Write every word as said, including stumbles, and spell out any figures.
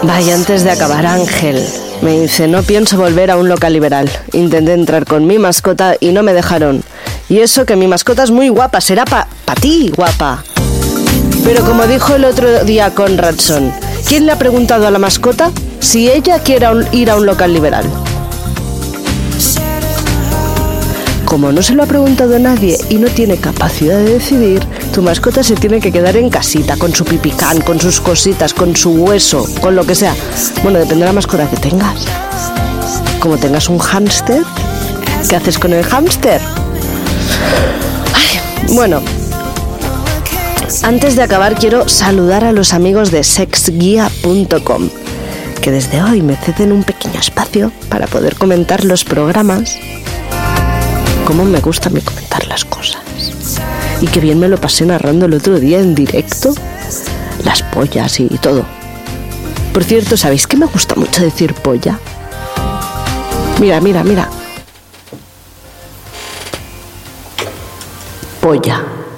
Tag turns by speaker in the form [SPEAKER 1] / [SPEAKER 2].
[SPEAKER 1] Vaya, antes de acabar, Ángel me dice: no pienso volver a un local liberal. Intenté entrar con mi mascota y no me dejaron. Y eso que mi mascota es muy guapa, será pa, pa ti, guapa. Pero como dijo el otro día Conradson, ¿quién le ha preguntado a la mascota si ella quiere ir a un local liberal? Como no se lo ha preguntado nadie y no tiene capacidad de decidir, tu mascota se tiene que quedar en casita, con su pipicán, con sus cositas, con su hueso, con lo que sea. Bueno, depende de la mascota que tengas. Como tengas un hámster, ¿qué haces con el hámster? Ay, bueno, antes de acabar quiero saludar a los amigos de sex guía punto com, que desde hoy me ceden un pequeño espacio para poder comentar los programas. Cómo me gusta a mí comentar las cosas. Y qué bien me lo pasé narrando el otro día en directo las pollas y todo. Por cierto, ¿sabéis que me gusta mucho decir polla? Mira, mira, mira. Polla.